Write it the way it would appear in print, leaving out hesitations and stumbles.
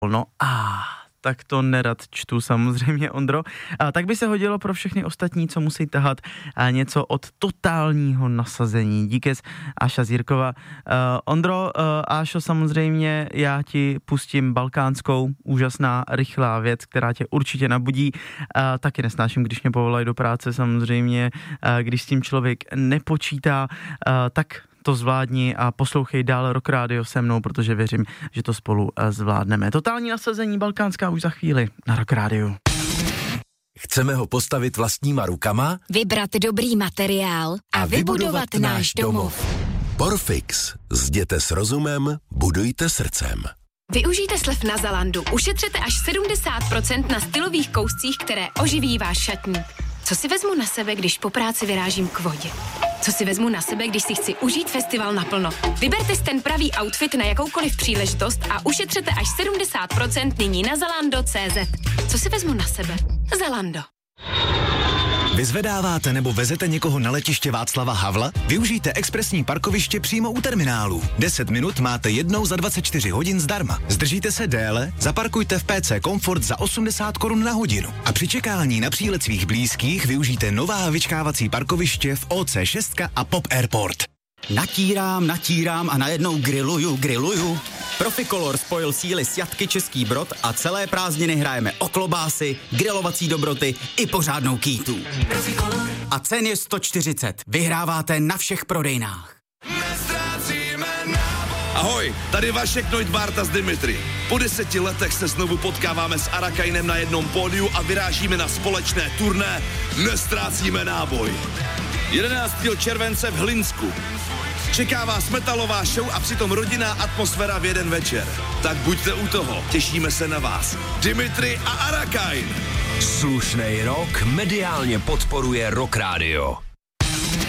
No tak to nerad čtu samozřejmě, Ondro. Tak by se hodilo pro všechny ostatní, co musí tahat něco od totálního nasazení. Díkes, Áša Zírková. Ondro, Ášo, samozřejmě já ti pustím balkánskou, úžasná, rychlá věc, která tě určitě nabudí. Taky nesnáším, když mě povolají do práce, samozřejmě, když s tím člověk nepočítá, tak to zvládni a poslouchej dál Rock Radio se mnou, protože věřím, že to spolu zvládneme. Totální nasazení balkánská už za chvíli na Rock Radio. Chceme ho postavit vlastníma rukama, vybrat dobrý materiál a vybudovat náš domov. Porfix. Zděte s rozumem, budujte srdcem. Využijte slev na Zalandu. Ušetřete až 70% na stylových kouscích, které oživí váš šatník. Co si vezmu na sebe, když po práci vyrážím k vodě? Co si vezmu na sebe, když si chci užít festival naplno? Vyberte si ten pravý outfit na jakoukoliv příležitost a ušetřete až 70% nyní na Zalando.cz. Co si vezmu na sebe? Zalando. Vyzvedáváte nebo vezete někoho na letiště Václava Havla? Využijte expresní parkoviště přímo u terminálu. 10 minut máte jednou za 24 hodin zdarma. Zdržíte se déle? Zaparkujte v PC Comfort za 80 korun na hodinu. A při čekání na přílet svých blízkých využijte nová vyčkávací parkoviště v OC6 a Pop Airport. Natírám a najednou grilluju. Proficolor spojil síly s Jatky Český Brod a celé prázdniny hrajeme o klobásy, grilovací dobroty i pořádnou kýtu. A cen je 140. Vyhráváte na všech prodejnách. Ahoj, tady Vašek Neudbárta z Dimitri. Po 10 letech se znovu potkáváme s Arakainem na jednom pódiu a vyrážíme na společné turné Nestrácíme náboj. 11. července v Hlinsku. Čeká vás metalová show a přitom rodinná atmosféra v jeden večer. Tak buďte u toho, těšíme se na vás. Dimitri a Arakain. Slušnej rok mediálně podporuje Rock Radio.